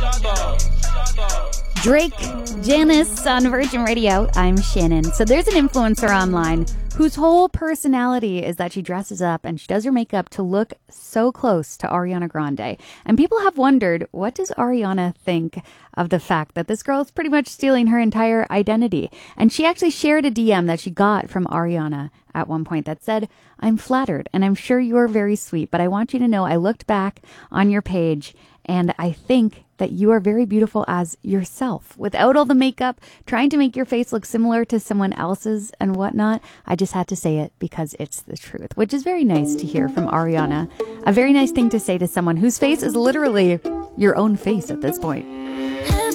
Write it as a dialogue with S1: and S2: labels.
S1: Drake, Janice on Virgin Radio. I'm Shannon. So there's an influencer online whose whole personality is that she dresses up and she does her makeup to look so close to Ariana Grande. And people have wondered, what does Ariana think of the fact that this girl is pretty much stealing her entire identity? And she actually shared a DM that she got from Ariana at one point that said, "I'm flattered and I'm sure you're very sweet, but I want you to know I looked back on your page and I think that you are very beautiful as yourself without all the makeup, trying to make your face look similar to someone else's and whatnot. I just had to say it because it's the truth," which is very nice to hear from Ariana. A very nice thing to say to someone whose face is literally your own face at this point.